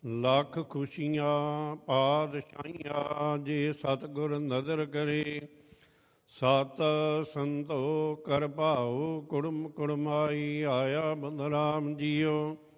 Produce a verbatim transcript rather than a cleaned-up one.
ਲੱਖ ਖੁਸ਼ੀਆਂ ਪਾਤਸ਼ਾਹੀਆਂ ਜੇ ਸਤਿਗੁਰ ਨਜ਼ਰ ਕਰੇ। ਸਤ ਸੰਤੋ ਕਰ ਭਾਉ ਕੁੜਮ ਕੁੜਮਾਈ ਆਇਆ ਬੰਦ ਰਾਮ ਜੀਓ।